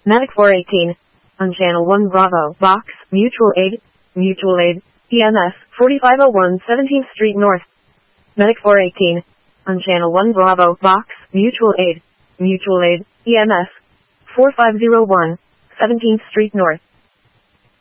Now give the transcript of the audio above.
Medic 418. On Channel 1 Bravo, Box, Mutual Aid, EMS, 4501 17th Street North. Medic 418. On Channel 1 Bravo, Box, Mutual Aid, EMS, 4501 17th Street North.